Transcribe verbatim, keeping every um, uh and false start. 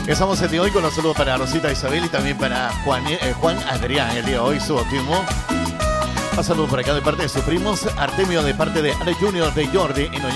Estamos el día de hoy con los saludos para Rosita Isabel y también para Juan, eh, Juan Adrián, el día de hoy, su bautismo. Un saludo por acá de parte de sus primos, Artemio de parte de Ale Junior de Jordi y nos llama